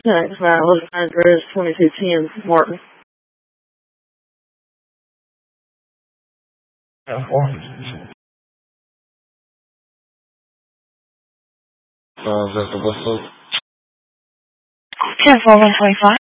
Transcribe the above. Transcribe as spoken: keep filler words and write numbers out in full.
Next valid address twenty-two ten Martin. Yeah, four. Uh, is that the West Loop? ten four one twenty-five.